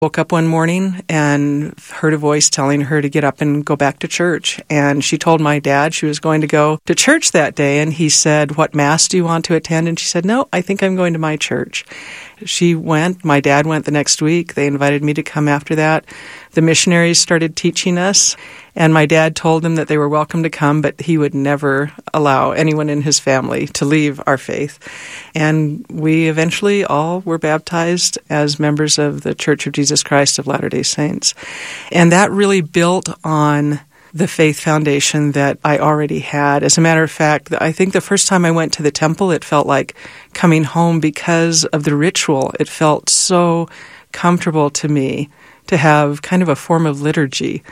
woke up one morning and heard a voice telling her to get up and go back to church. And she told my dad she was going to go to church that day. And he said, "What mass do you want to attend?" And she said, "No, I think I'm going to my church." She went. My dad went the next week. They invited me to come after that. The missionaries started teaching us. And my dad told them that they were welcome to come, but he would never allow anyone in his family to leave our faith. And we eventually all were baptized as members of the Church of Jesus Christ of Latter-day Saints. And that really built on the faith foundation that I already had. As a matter of fact, I think the first time I went to the temple, it felt like coming home because of the ritual. It felt so comfortable to me to have kind of a form of liturgy.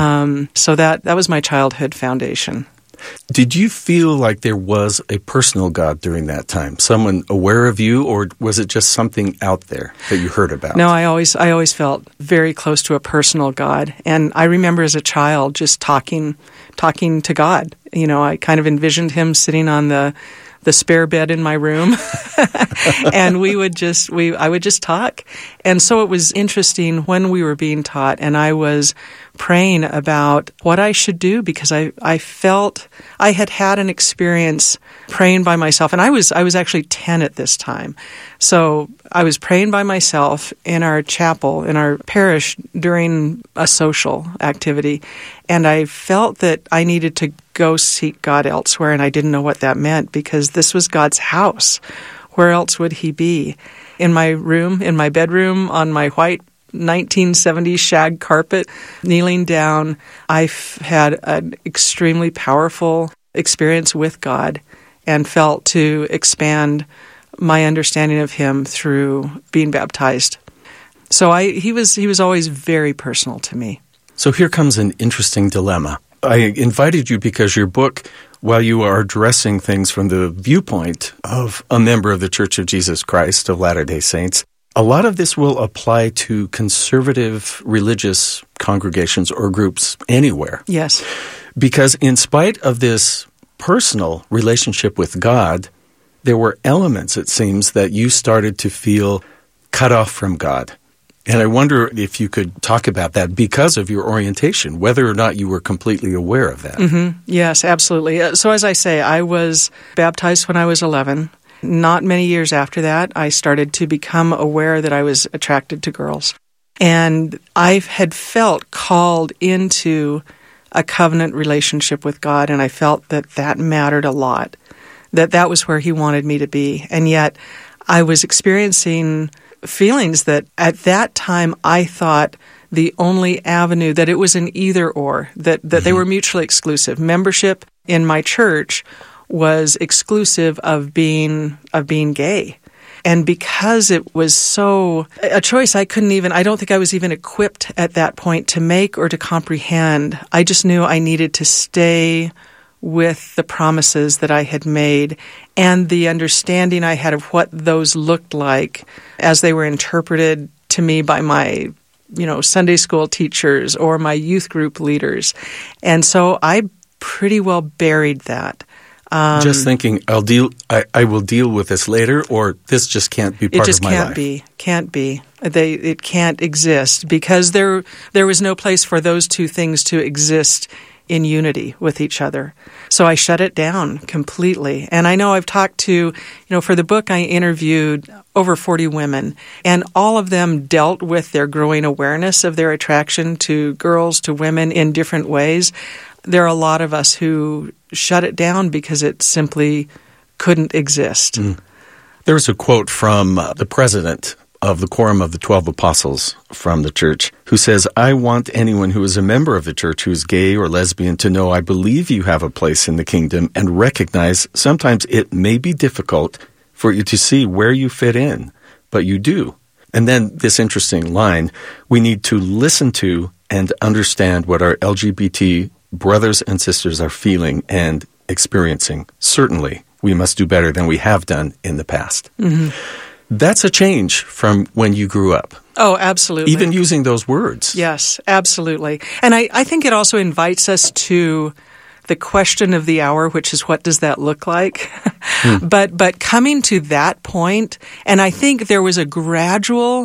So that was my childhood foundation. Did you feel like there was a personal God during that time? Someone aware of you, or was it just something out there that you heard about? No, I always felt very close to a personal God. And I remember as a child just talking to God. You know, I kind of envisioned him sitting on the spare bed in my room, and I would just talk. And so it was interesting when we were being taught, and I was praying about what I should do, because I felt I had an experience praying by myself, and I was actually 10 at this time. So I was praying by myself in our chapel, in our parish, during a social activity, and I felt that I needed to go seek God elsewhere, and I didn't know what that meant, because this was God's house. Where else would he be? In my room, in my bedroom, on my white 1970s shag carpet, kneeling down, I've had an extremely powerful experience with God and felt to expand my understanding of him through being baptized. So he was always very personal to me. So here comes an interesting dilemma. I invited you because your book, while you are addressing things from the viewpoint of a member of the Church of Jesus Christ of Latter-day Saints, a lot of this will apply to conservative religious congregations or groups anywhere. Yes. Because in spite of this personal relationship with God, there were elements, it seems, that you started to feel cut off from God. And I wonder if you could talk about that because of your orientation, whether or not you were completely aware of that. Mm-hmm. Yes, absolutely. So as I say, I was baptized when I was 11. Not many years after that, I started to become aware that I was attracted to girls. And I had felt called into a covenant relationship with God, and I felt that mattered a lot, that was where he wanted me to be. And yet I was experiencing feelings that at that time I thought the only avenue, that it was an either or, that they were mutually exclusive. Membership in my church was exclusive of being gay. And because it was so a choice I don't think I was even equipped at that point to make or to comprehend. I just knew I needed to stay with the promises that I had made and the understanding I had of what those looked like as they were interpreted to me by my, Sunday school teachers or my youth group leaders. And so I pretty well buried that. Just thinking, I will deal with this later, or this just can't be part of my life. It just can't be. It can't exist, because there was no place for those two things to exist in unity with each other. So I shut it down completely. And I know I've talked to, for the book I interviewed over 40 women, and all of them dealt with their growing awareness of their attraction to girls, to women in different ways. There are a lot of us who shut it down because it simply couldn't exist. There's a quote from the president of the Quorum of the 12 Apostles from the church, who says, "I want anyone who is a member of the church who is gay or lesbian to know I believe you have a place in the kingdom and recognize sometimes it may be difficult for you to see where you fit in, but you do." And then this interesting line, "We need to listen to and understand what our LGBT brothers and sisters are feeling and experiencing. Certainly, we must do better than we have done in the past." Mm-hmm. That's a change from when you grew up. Oh, absolutely. Even using those words. Yes, absolutely. And I think it also invites us to the question of the hour, which is, what does that look like? But coming to that point, and I think there was a gradual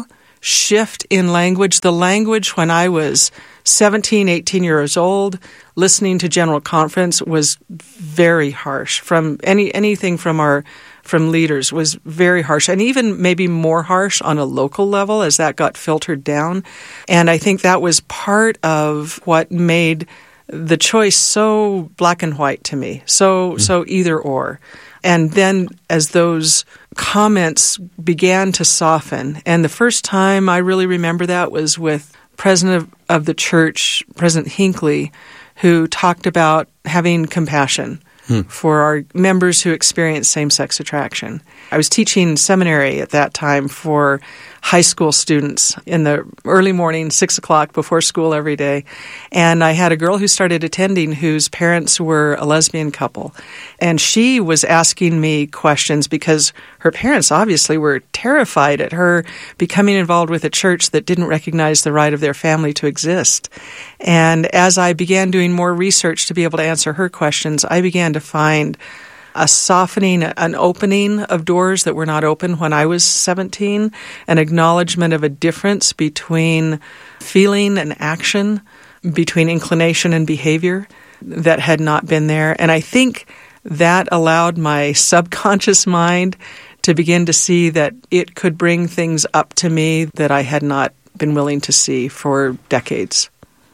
shift in language. The language when I was 17, 18 years old, listening to General Conference was very harsh. From anything from leaders was very harsh, and even maybe more harsh on a local level as that got filtered down. And I think that was part of what made the choice so black and white to me, so either or. And then as those comments began to soften, and the first time I really remember that was with President of the church, President Hinckley, who talked about having compassion for our members who experience same-sex attraction. I was teaching seminary at that time for high school students in the early morning, 6 o'clock before school every day. And I had a girl who started attending whose parents were a lesbian couple. And she was asking me questions because her parents obviously were terrified at her becoming involved with a church that didn't recognize the right of their family to exist. And as I began doing more research to be able to answer her questions, I began to find a softening, an opening of doors that were not open when I was 17, an acknowledgement of a difference between feeling and action, between inclination and behavior that had not been there. And I think that allowed my subconscious mind to begin to see that it could bring things up to me that I had not been willing to see for decades.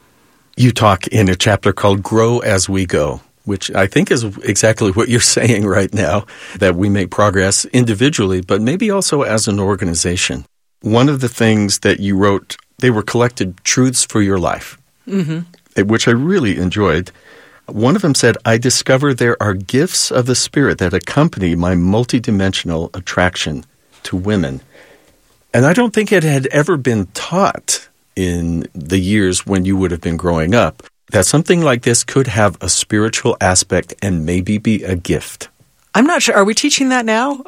You talk in a chapter called Grow as We Go, which I think is exactly what you're saying right now, that we make progress individually, but maybe also as an organization. One of the things that you wrote, they were collected truths for your life, which I really enjoyed. One of them said, I discover there are gifts of the Spirit that accompany my multidimensional attraction to women. And I don't think it had ever been taught in the years when you would have been growing up, that something like this could have a spiritual aspect and maybe be a gift. I'm not sure. Are we teaching that now?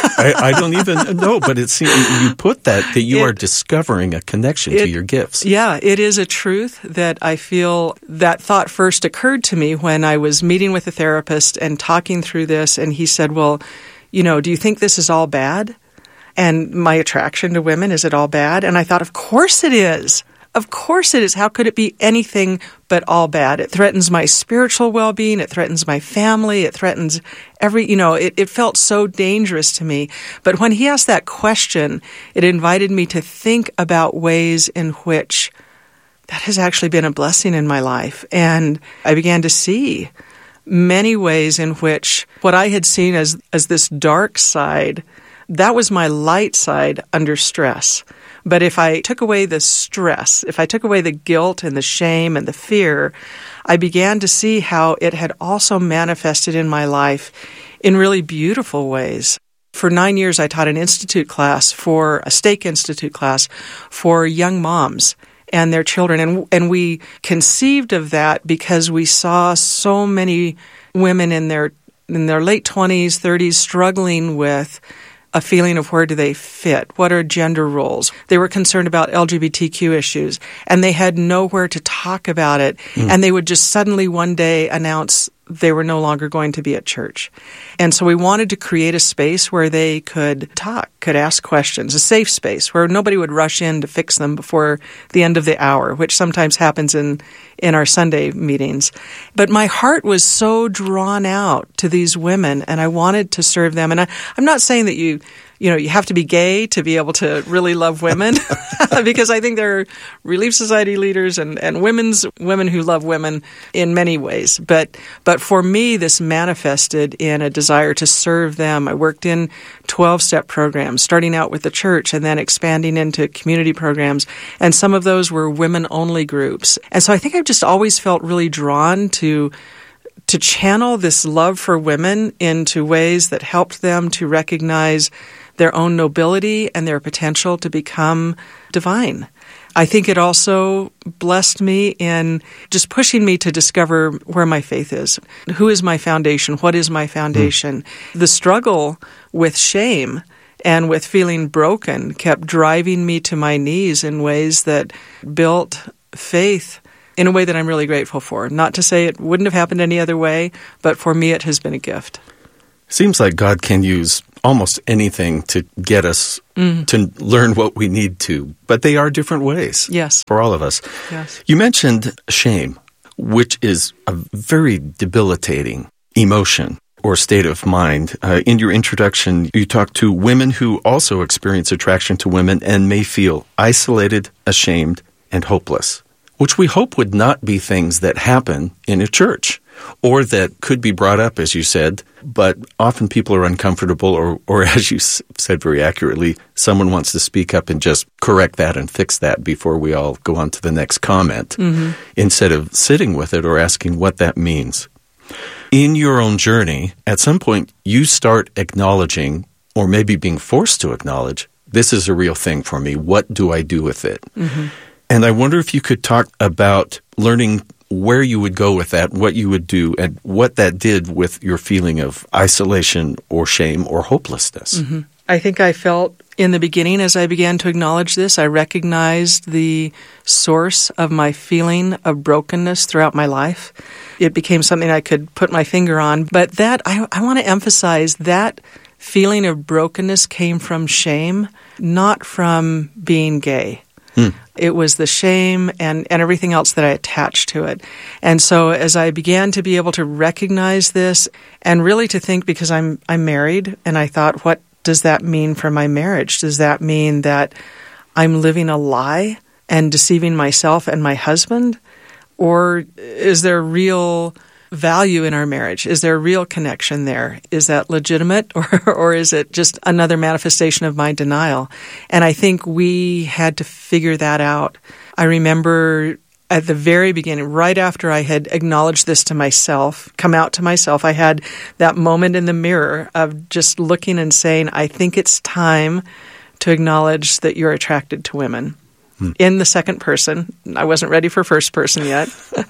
I don't even know, but it seems you put that you are discovering a connection to your gifts. Yeah, it is a truth that I feel that thought first occurred to me when I was meeting with a therapist and talking through this, and he said, well, do you think this is all bad? And my attraction to women, is it all bad? And I thought, of course it is. Of course it is. How could it be anything but all bad? It threatens my spiritual well-being. It threatens my family. It threatens it felt so dangerous to me. But when he asked that question, it invited me to think about ways in which that has actually been a blessing in my life. And I began to see many ways in which what I had seen as this dark side, that was my light side under stress. But if I took away the stress, if I took away the guilt and the shame and the fear, I began to see how it had also manifested in my life in really beautiful ways. For 9 years, I taught a stake institute class for young moms and their children. And we conceived of that because we saw so many women in their late 20s, 30s struggling with a feeling of where do they fit? What are gender roles? They were concerned about LGBTQ issues, and they had nowhere to talk about it. And they would just suddenly one day announce they were no longer going to be at church. And so we wanted to create a space where they could talk, could ask questions, a safe space where nobody would rush in to fix them before the end of the hour, which sometimes happens in our Sunday meetings. But my heart was so drawn out to these women, and I wanted to serve them. And I'm not saying that you have to be gay to be able to really love women, because I think there are Relief Society leaders and women who love women in many ways. But for me, this manifested in a desire to serve them. I worked in 12-step programs, starting out with the church and then expanding into community programs. And some of those were women-only groups. And so I think I've just always felt really drawn to channel this love for women into ways that helped them to recognize their own nobility and their potential to become divine. I think it also blessed me in just pushing me to discover where my faith is. Who is my foundation? What is my foundation? The struggle with shame and with feeling broken kept driving me to my knees in ways that built faith in a way that I'm really grateful for. Not to say it wouldn't have happened any other way, but for me it has been a gift. Seems like God can use almost anything to get us to learn what we need to, but they are different ways. Yes. For all of us. Yes. You mentioned shame, which is a very debilitating emotion or state of mind. In your introduction, you talked to women who also experience attraction to women and may feel isolated, ashamed, and hopeless, which we hope would not be things that happen in a church or that could be brought up, as you said, but often people are uncomfortable or as you said very accurately, someone wants to speak up and just correct that and fix that before we all go on to the next comment, instead of sitting with it or asking what that means. In your own journey, at some point, you start acknowledging, or maybe being forced to acknowledge, this is a real thing for me. What do I do with it? And I wonder if you could talk about learning where you would go with that, what you would do, and what that did with your feeling of isolation or shame or hopelessness. I think I felt in the beginning, as I began to acknowledge this, I recognized the source of my feeling of brokenness throughout my life. It became something I could put my finger on. But that, I want to emphasize, that feeling of brokenness came from shame, not from being gay. It was the shame and everything else that I attached to it. And so as I began to be able to recognize this and really to think, because I'm married, and I thought, what does that mean for my marriage? Does that mean that I'm living a lie and deceiving myself and my husband? Or is there real value in our marriage? Is there a real connection there? Is that legitimate, or is it just another manifestation of my denial? And I think we had to figure that out. I remember at the very beginning, right after I had acknowledged this to myself, come out to myself, I had that moment in the mirror of just looking and saying, I think it's time to acknowledge that you're attracted to women. In the second person. I wasn't ready for first person yet.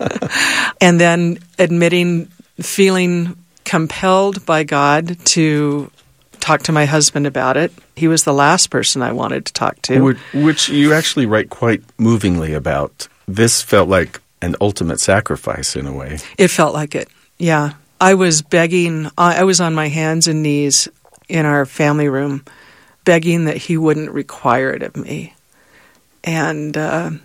And then admitting, feeling compelled by God to talk to my husband about it. He was the last person I wanted to talk to. Which you actually write quite movingly about. This felt like an ultimate sacrifice in a way. It felt like it, yeah. I was begging, I was on my hands and knees in our family room, begging that he wouldn't require it of me. And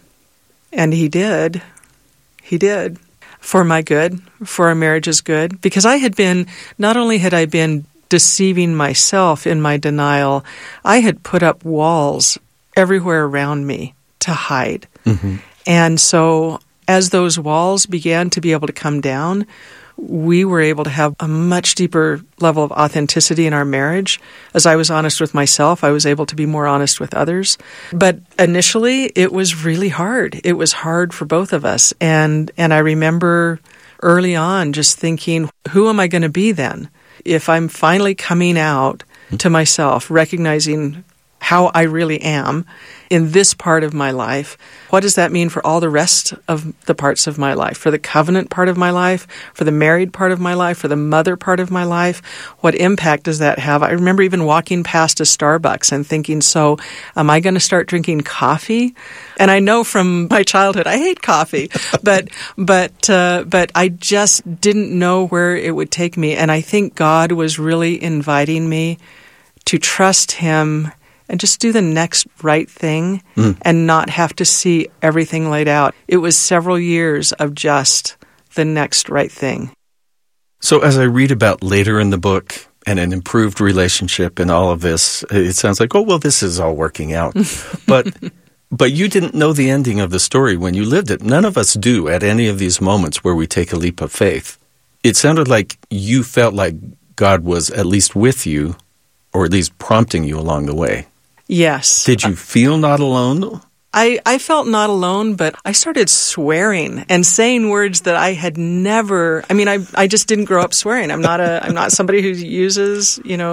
he did. He did. For my good, for our marriage's good. Because not only had I been deceiving myself in my denial, I had put up walls everywhere around me to hide. And so as those walls began to be able to come down, we were able to have a much deeper level of authenticity in our marriage. As I was honest with myself, I was able to be more honest with others. But initially, it was really hard. It was hard for both of us. And I remember early on just thinking, who am I going to be then? If I'm finally coming out to myself, recognizing how I really am in this part of my life, what does that mean for all the rest of the parts of my life? For the covenant part of my life, for the married part of my life, for the mother part of my life? What impact does that have? I remember even walking past a Starbucks and thinking, so am I going to start drinking coffee? And I know from my childhood, I hate coffee, but I just didn't know where it would take me. And I think God was really inviting me to trust Him and just do the next right thing and not have to see everything laid out. It was several years of just the next right thing. So as I read about later in the book and an improved relationship and all of this, it sounds like, oh, well, this is all working out. But you didn't know the ending of the story when you lived it. None of us do at any of these moments where we take a leap of faith. It sounded like you felt like God was at least with you, or at least prompting you along the way. Yes. Did you feel not alone? I felt not alone, but I started swearing and saying words that I had never. I mean, I just didn't grow up swearing. I'm not somebody who uses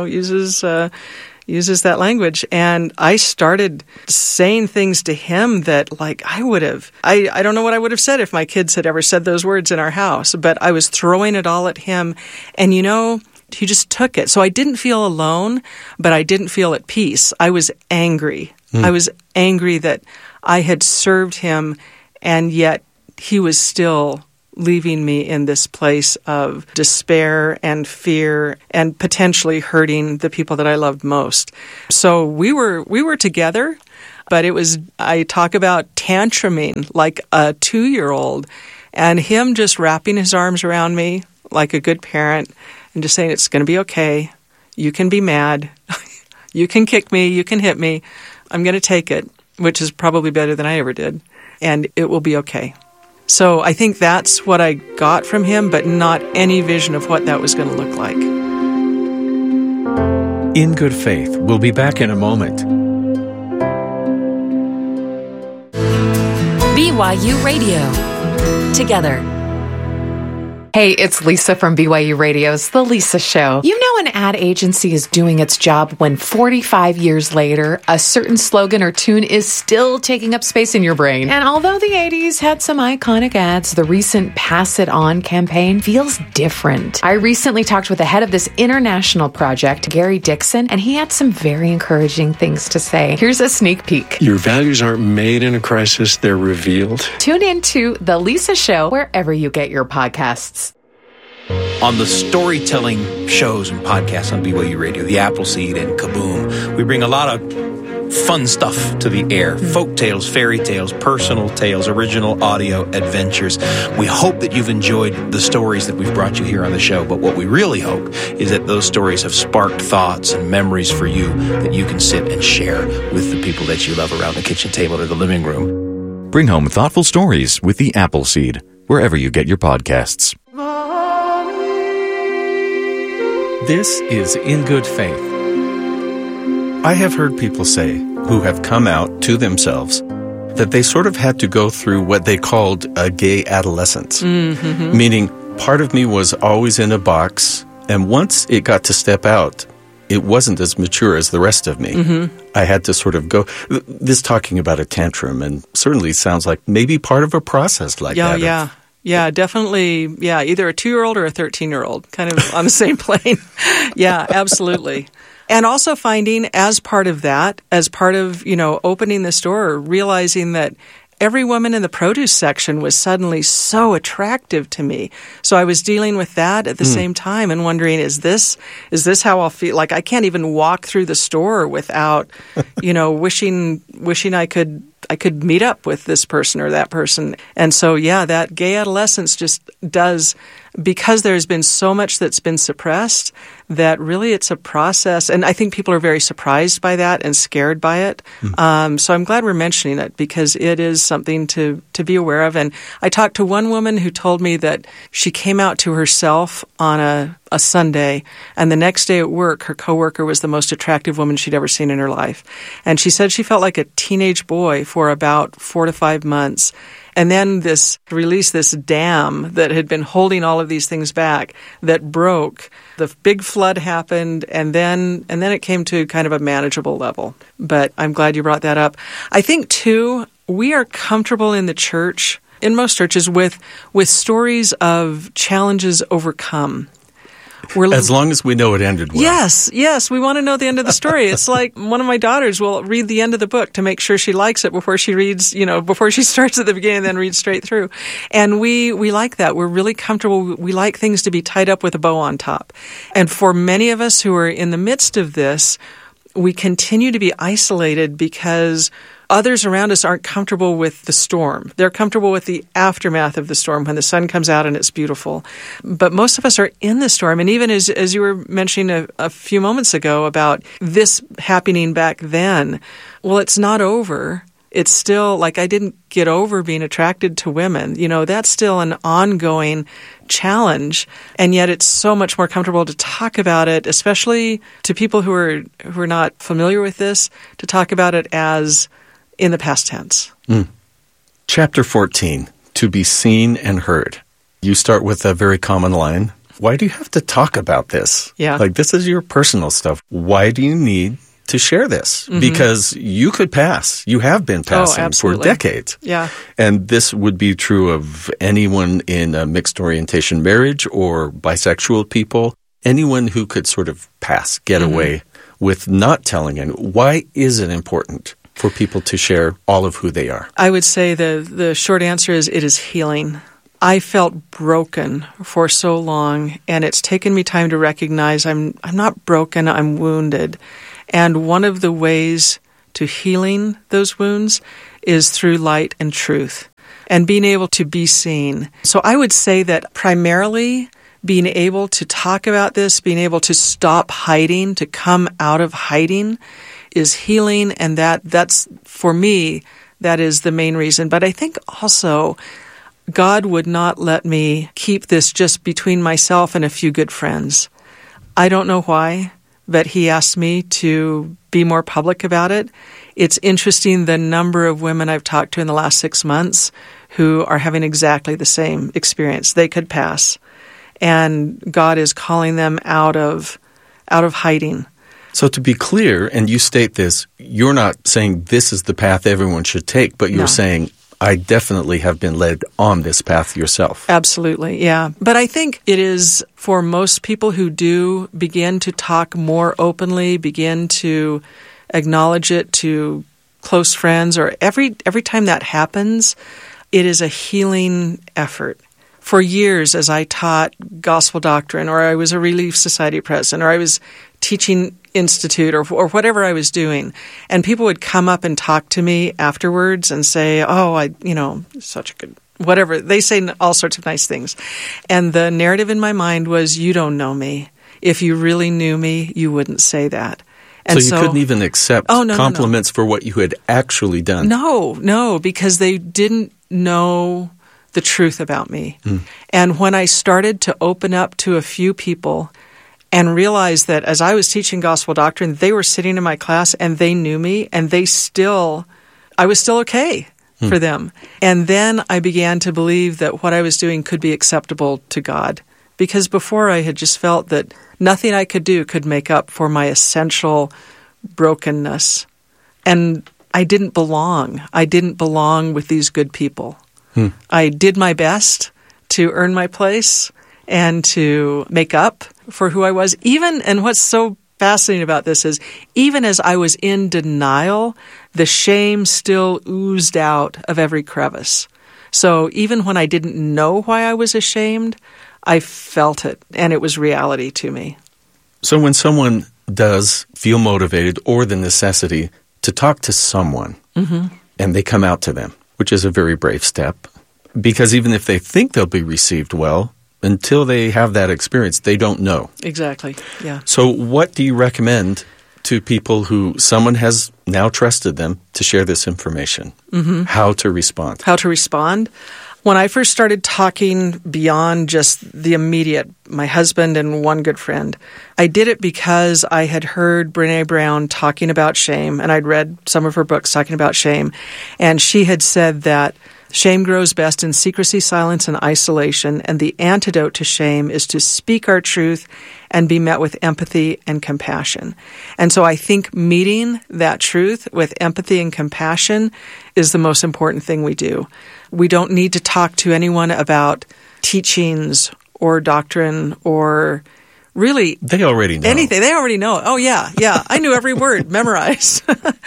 that language. And I started saying things to him that, like, I don't know what I would have said if my kids had ever said those words in our house, but I was throwing it all at him. And he just took it. So I didn't feel alone, but I didn't feel at peace. I was angry. I was angry that I had served him, and yet he was still leaving me in this place of despair and fear and potentially hurting the people that I loved most. So we were together, but I talk about tantruming like a 2-year-old, and him just wrapping his arms around me like a good parent and just saying, it's going to be okay. You can be mad. You can kick me. You can hit me. I'm going to take it, which is probably better than I ever did. And it will be okay. So I think that's what I got from him, but not any vision of what that was going to look like. In Good Faith, we'll be back in a moment. BYU Radio. Together. Hey, it's Lisa from BYU Radio's The Lisa Show. You know an ad agency is doing its job when 45 years later, a certain slogan or tune is still taking up space in your brain. And although the 80s had some iconic ads, the recent Pass It On campaign feels different. I recently talked with the head of this international project, Gary Dixon, and he had some very encouraging things to say. Here's a sneak peek. Your values aren't made in a crisis, they're revealed. Tune in to The Lisa Show wherever you get your podcasts. On the storytelling shows and podcasts on BYU Radio, the Appleseed and Kaboom, we bring a lot of fun stuff to the air. Folk tales, fairy tales, personal tales, original audio adventures. We hope that you've enjoyed the stories that we've brought you here on the show, but what we really hope is that those stories have sparked thoughts and memories for you that you can sit and share with the people that you love around the kitchen table or the living room. Bring home thoughtful stories with the Appleseed, wherever you get your podcasts. This is In Good Faith. I have heard people say, who have come out to themselves, that they sort of had to go through what they called a gay adolescence. Mm-hmm. Meaning, part of me was always in a box, and once it got to step out, it wasn't as mature as the rest of me. Mm-hmm. I had to sort of go, this talking about a tantrum, and certainly sounds like maybe part of a process like that. Yeah, definitely. Yeah, either a 2-year-old or a 13-year-old, kind of on the same plane. Yeah, absolutely. And also finding as part of that, as part of, opening this door, realizing that every woman in the produce section was suddenly so attractive to me. So I was dealing with that at the same time and wondering, is this how I'll feel? Like I can't even walk through the store without, wishing I could meet up with this person or that person. And so, yeah, that gay adolescence just does, because there's been so much that's been suppressed, that really it's a process. And I think people are very surprised by that and scared by it. So I'm glad we're mentioning it because it is something to be aware of. And I talked to one woman who told me that she came out to herself on a Sunday, and the next day at work, her coworker was the most attractive woman she'd ever seen in her life. And she said she felt like a teenage boy for about 4 to 5 months. And then this dam that had been holding all of these things back that broke. The big flood happened, and then it came to kind of a manageable level. But I'm glad you brought that up. I think, too, we are comfortable in the church, in most churches, with stories of challenges overcome. As long as we know it ended well. Yes, we want to know the end of the story. It's like one of my daughters will read the end of the book to make sure she likes it before she reads, before she starts at the beginning and then reads straight through. And we like that. We're really comfortable. We like things to be tied up with a bow on top. And for many of us who are in the midst of this, we continue to be isolated because others around us aren't comfortable with the storm. They're comfortable with the aftermath of the storm when the sun comes out and it's beautiful. But most of us are in the storm. And even as you were mentioning a few moments ago about this happening back then, well, it's not over. It's still like I didn't get over being attracted to women. That's still an ongoing challenge. And yet it's so much more comfortable to talk about it, especially to people who are not familiar with this, to talk about it as in the past tense. Chapter 14, to be seen and heard. You start with a very common line. Why do you have to talk about this? Yeah. Like, this is your personal stuff. Why do you need to share this? Mm-hmm. Because you could pass. You have been passing for decades. Yeah. And this would be true of anyone in a mixed orientation marriage or bisexual people, anyone who could sort of pass, get away with not telling anyone. Why is it important for people to share all of who they are? I would say the short answer is it is healing. I felt broken for so long, and it's taken me time to recognize I'm not broken, I'm wounded. And one of the ways to healing those wounds is through light and truth and being able to be seen. So I would say that primarily being able to talk about this, being able to stop hiding, to come out of hiding is healing, and that's, for me, that is the main reason. But I think also God would not let me keep this just between myself and a few good friends. I don't know why, but He asked me to be more public about it. It's interesting the number of women I've talked to in the last 6 months who are having exactly the same experience. They could pass. And God is calling them out of hiding. So to be clear, and you state this, you're not saying this is the path everyone should take, but you're saying, I definitely have been led on this path yourself. Absolutely, yeah. But I think it is for most people who do begin to talk more openly, begin to acknowledge it to close friends, or every time that happens, it is a healing effort. For years, as I taught gospel doctrine, or I was a Relief Society president, or I was teaching institute, or whatever I was doing, and people would come up and talk to me afterwards and say, such a good, whatever. They say all sorts of nice things. And the narrative in my mind was, you don't know me. If you really knew me, you wouldn't say that. And so you couldn't even accept compliments for what you had actually done? No, because they didn't know the truth about me. And when I started to open up to a few people and realized that as I was teaching gospel doctrine, they were sitting in my class and they knew me, and I was still okay for them. And then I began to believe that what I was doing could be acceptable to God. Because before I had just felt that nothing I could do could make up for my essential brokenness. And I didn't belong. I didn't belong with these good people. I did my best to earn my place and to make up for who I was. And what's so fascinating about this is, even as I was in denial, the shame still oozed out of every crevice. So even when I didn't know why I was ashamed, I felt it, and it was reality to me. So when someone does feel motivated or the necessity to talk to someone, and they come out to them, which is a very brave step, because even if they think they'll be received well, until they have that experience, they don't know. Exactly, yeah. So what do you recommend to people who someone has now trusted them to share this information? How to respond? How to respond? When I first started talking beyond just the immediate, my husband and one good friend, I did it because I had heard Brené Brown talking about shame, and I'd read some of her books talking about shame, and she had said that shame grows best in secrecy, silence, and isolation, and the antidote to shame is to speak our truth and be met with empathy and compassion. And so I think meeting that truth with empathy and compassion is the most important thing we do. We don't need to talk to anyone about teachings or doctrine or really they already know anything. They already know. Oh, yeah. I knew every word memorized.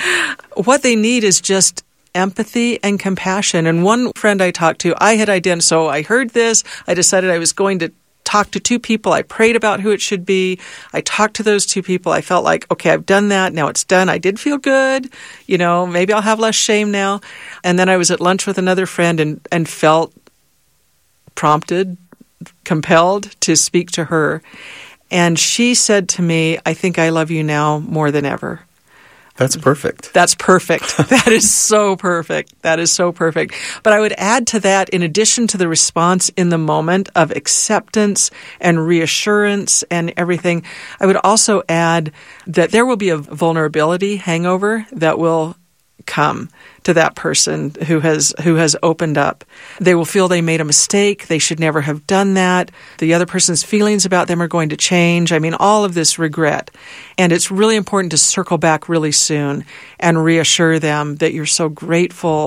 What they need is just empathy and compassion. And one friend I talked to, I had identified, so I heard this, I decided I was going to talk to two people. I prayed about who it should be. I talked to those two people. I felt like, okay, I've done that. Now it's done. I did feel good. Maybe I'll have less shame now. And then I was at lunch with another friend and felt prompted, compelled to speak to her. And she said to me, I think I love you now more than ever. That's perfect. That's perfect. That is so perfect. That is so perfect. But I would add to that, in addition to the response in the moment of acceptance and reassurance and everything, I would also add that there will be a vulnerability hangover that will come to that person who has opened up. They will feel they made a mistake. They should never have done that. The other person's feelings about them are going to change. I mean, all of this regret. And it's really important to circle back really soon and reassure them that you're so grateful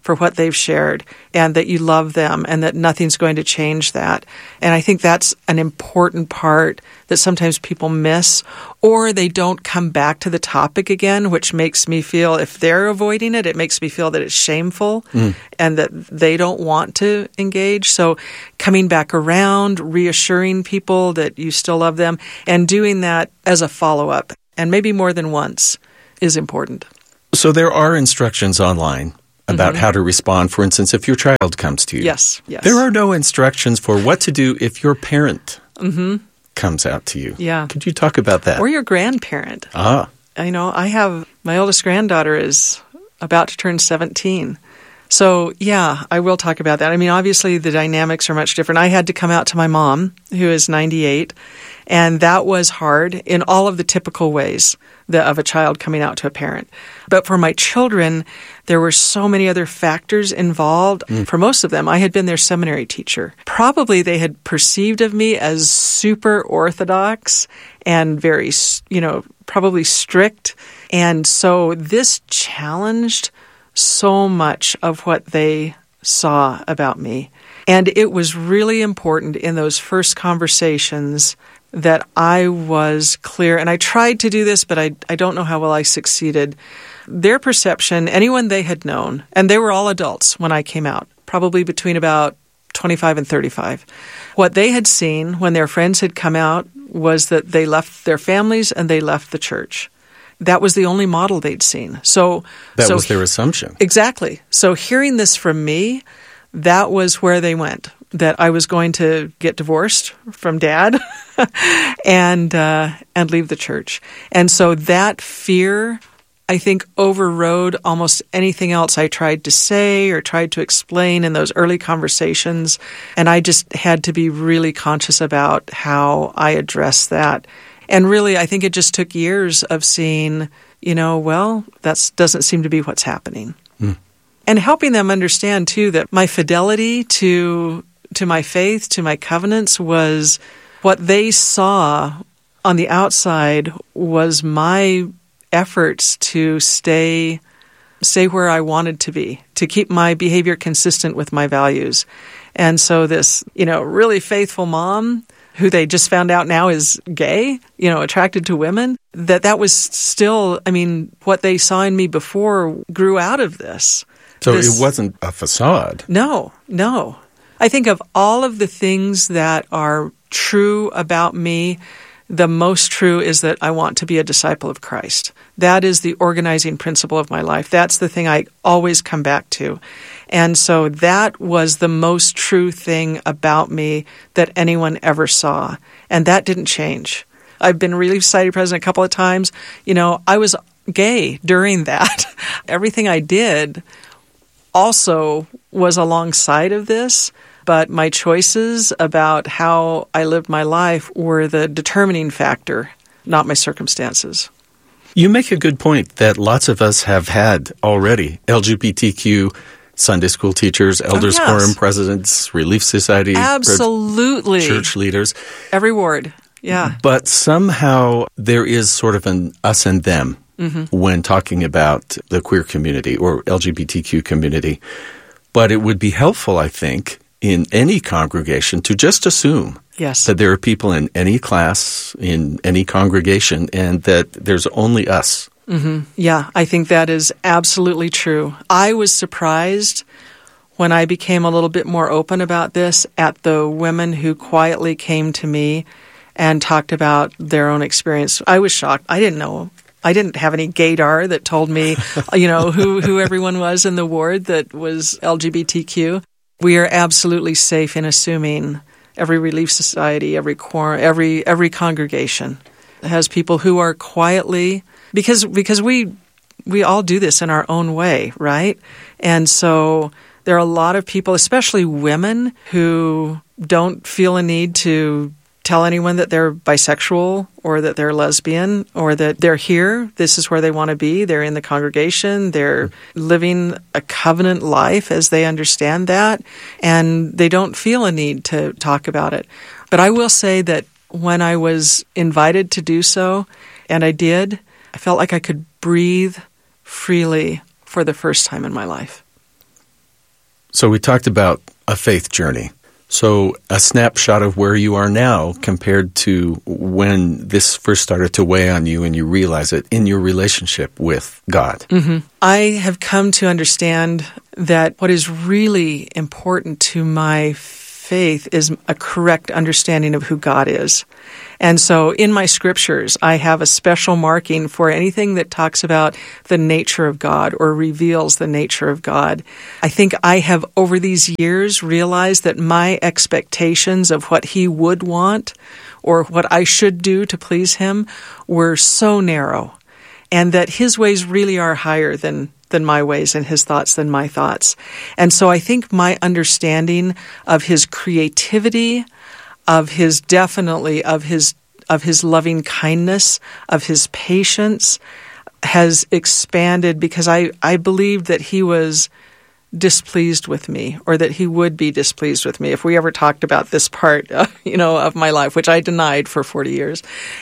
for what they've shared, and that you love them, and that nothing's going to change that. And I think that's an important part that sometimes people miss, or they don't come back to the topic again, which makes me feel, if they're avoiding it, it makes me feel that it's shameful and that they don't want to engage. So coming back around, reassuring people that you still love them, and doing that as a follow-up, and maybe more than once, is important. So there are instructions online about how to respond. For instance, if your child comes to you. Yes. There are no instructions for what to do if your parent comes out to you. Yeah. Could you talk about that? Or your grandparent. Ah. I have, my oldest granddaughter is about to turn 17. So, yeah, I will talk about that. I mean, obviously the dynamics are much different. I had to come out to my mom, who is 98, and that was hard in all of the typical ways of a child coming out to a parent. But for my children, there were so many other factors involved. For most of them, I had been their seminary teacher. Probably they had perceived of me as super orthodox and very, probably strict. And so this challenged so much of what they saw about me. And it was really important in those first conversations that I was clear, and I tried to do this, but I don't know how well I succeeded. Their perception, anyone they had known, and they were all adults when I came out, probably between about 25 and 35. What they had seen when their friends had come out was that they left their families and they left the church. That was the only model they'd seen. So that was their assumption. Exactly. So hearing this from me, that was where they went, that I was going to get divorced from Dad and leave the church. And so that fear, I think, overrode almost anything else I tried to say or tried to explain in those early conversations. And I just had to be really conscious about how I addressed that. And really, I think it just took years of seeing, that doesn't seem to be what's happening. And helping them understand, too, that my fidelity to my faith, to my covenants, was what they saw on the outside was my efforts to stay where I wanted to be, to keep my behavior consistent with my values. And so this, really faithful mom, who they just found out now is gay, attracted to women, that was still, what they saw in me before grew out of this. So it wasn't a facade. No. I think of all of the things that are true about me, the most true is that I want to be a disciple of Christ. That is the organizing principle of my life. That's the thing I always come back to. And so that was the most true thing about me that anyone ever saw. And that didn't change. I've been Relief Society president a couple of times. I was gay during that. Everything I did also was alongside of this, but my choices about how I lived my life were the determining factor, not my circumstances. You make a good point that lots of us have had already LGBTQ Sunday school teachers, elders quorum presidents, Relief Society, absolutely, church leaders. Every ward, yeah. But somehow there is sort of an us and them when talking about the queer community or LGBTQ community. But it would be helpful, I think, in any congregation to just assume that there are people in any class, in any congregation, and that there's only us. Yeah, I think that is absolutely true. I was surprised when I became a little bit more open about this at the women who quietly came to me and talked about their own experience. I was shocked. I didn't know. I didn't have any gaydar that told me, who everyone was in the ward that was LGBTQ. We are absolutely safe in assuming every Relief Society, every quorum, every congregation has people who are quietly, because we all do this in our own way, right? And so there are a lot of people, especially women, who don't feel a need to tell anyone that they're bisexual or that they're lesbian or that they're here. This is where they want to be. They're in the congregation. They're living a covenant life as they understand that, and they don't feel a need to talk about it. But I will say that when I was invited to do so, and I did, I felt like I could breathe freely for the first time in my life. So we talked about a faith journey. So a snapshot of where you are now compared to when this first started to weigh on you and you realize it in your relationship with God. Mm-hmm. I have come to understand that what is really important to my faith is a correct understanding of who God is. And so in my scriptures, I have a special marking for anything that talks about the nature of God or reveals the nature of God. I think I have, over these years, realized that my expectations of what He would want or what I should do to please Him were so narrow, and that His ways really are higher than my ways and His thoughts than my thoughts. And so I think my understanding of His creativity, of His loving kindness, of His patience has expanded because I believed that He was displeased with me, or that He would be displeased with me if we ever talked about this part, of my life, which I denied for 40 years.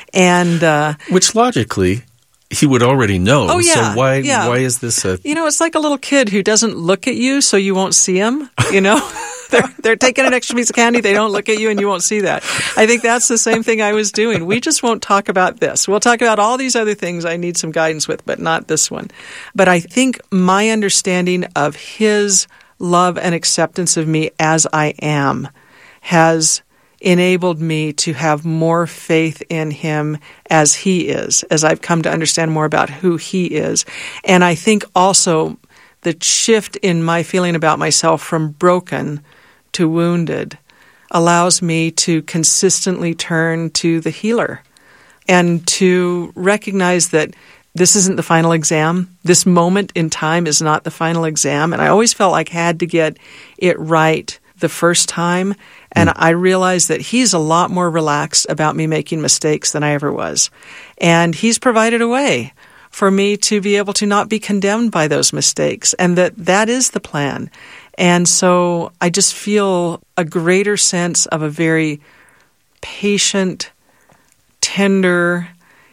And which logically He would already know. Oh, yeah. So why is this a... it's like a little kid who doesn't look at you so you won't see him, They're taking an extra piece of candy, they don't look at you, and you won't see that. I think that's the same thing I was doing. We just won't talk about this. We'll talk about all these other things I need some guidance with, but not this one. But I think my understanding of His love and acceptance of me as I am has enabled me to have more faith in Him as He is, as I've come to understand more about who He is. And I think also the shift in my feeling about myself from broken to wounded allows me to consistently turn to the healer and to recognize that this isn't the final exam. This moment in time is not the final exam. And I always felt like I had to get it right the first time. And I realized that He's a lot more relaxed about me making mistakes than I ever was. And He's provided a way for me to be able to not be condemned by those mistakes, and that is the plan. And so I just feel a greater sense of a very patient, tender,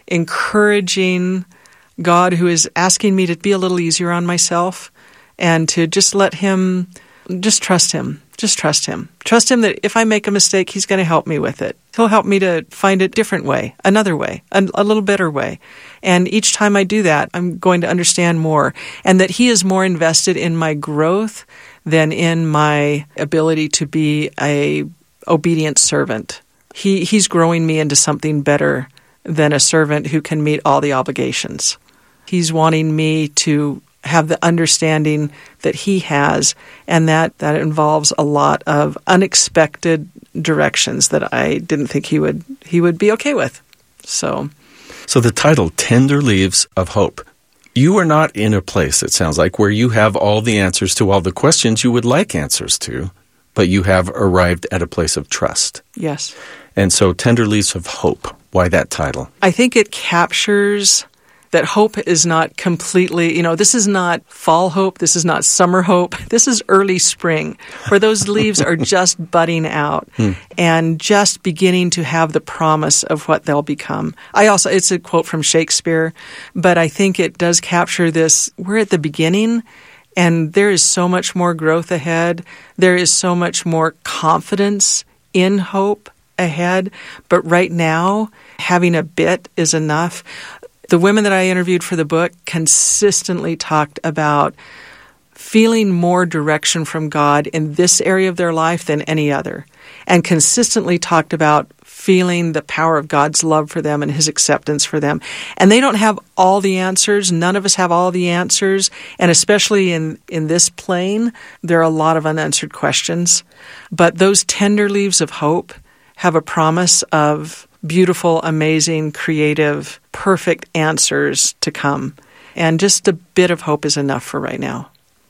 encouraging God who is asking me to be a little easier on myself and to just let Him, just trust Him. Just trust Him. Trust Him that if I make a mistake, He's going to help me with it. He'll help me to find a different way, another way, a little better way. And each time I do that, I'm going to understand more, and that He is more invested in my growth than in my ability to be a obedient servant. He's growing me into something better than a servant who can meet all the obligations. He's wanting me to have the understanding that He has, and that involves a lot of unexpected directions that I didn't think He would be okay with. So the title, Tender Leaves of Hope. You are not in a place, it sounds like, where you have all the answers to all the questions you would like answers to, but you have arrived at a place of trust. Yes. And so Tender Leaves of Hope. Why that title? I think it captures that hope is not completely, this is not fall hope, this is not summer hope, this is early spring, where those leaves are just budding out and just beginning to have the promise of what they'll become. It's a quote from Shakespeare, but I think it does capture this. We're at the beginning, and there is so much more growth ahead. There is so much more confidence in hope ahead, but right now, having a bit is enough. The women that I interviewed for the book consistently talked about feeling more direction from God in this area of their life than any other, and consistently talked about feeling the power of God's love for them and His acceptance for them. And they don't have all the answers. None of us have all the answers. And especially in this plane, there are a lot of unanswered questions. But those tender leaves of hope have a promise of beautiful, amazing, creative, perfect answers to come. And just a bit of hope is enough for right now.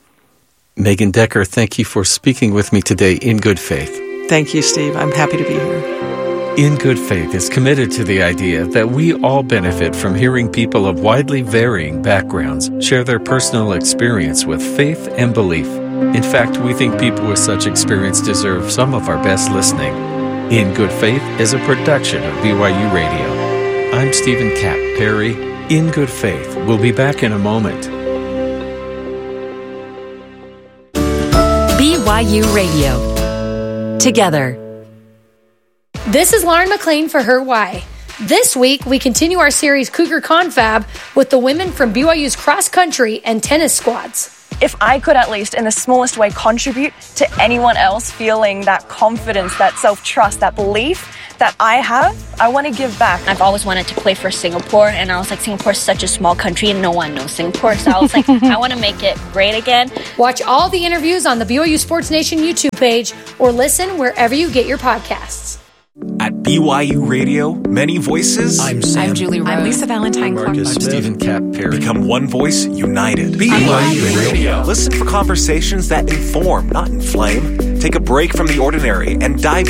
Megan Decker, thank you for speaking with me today in good faith. Thank you, Steve. I'm happy to be here. In Good Faith is committed to the idea that we all benefit from hearing people of widely varying backgrounds share their personal experience with faith and belief. In fact, we think people with such experience deserve some of our best listening. In Good Faith is a production of BYU Radio. I'm Stephen Cap Perry. In Good Faith. We'll be back in a moment. BYU Radio. Together. This is Lauren McLean for Her Why. This week, we continue our series Cougar Confab with the women from BYU's cross country and tennis squads. If I could at least in the smallest way contribute to anyone else feeling that confidence, that self-trust, that belief that I have, I want to give back. I've always wanted to play for Singapore, and I was like, Singapore's such a small country and no one knows Singapore, so I was like, I want to make it great again. Watch all the interviews on the BYU Sports Nation YouTube page or listen wherever you get your podcasts. At BYU Radio, many voices. I'm Julie Rose. I'm Lisa Valentine Clark. I'm Stephen Cap Perry. Become one voice united. BYU Radio. Listen for conversations that inform, not inflame. Take a break from the ordinary and dive